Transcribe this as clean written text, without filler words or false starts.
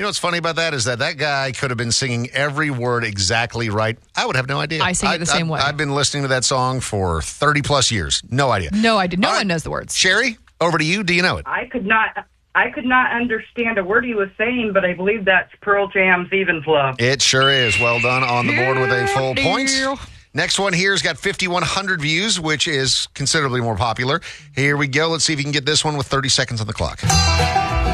know what's funny about that is that guy could have been singing every word exactly right. I would have no idea. I sing it the same way. I've been listening to that song for 30 plus years. No idea. No idea. No one knows the words. Sherry, over to you. Do you know it? I could not understand a word he was saying, but I believe that's Pearl Jam's Even Flow. It sure is. Well done on the board with a full point. Next one here has got 5,100 views, which is considerably more popular. Here we go. Let's see if you can get this one with 30 seconds on the clock.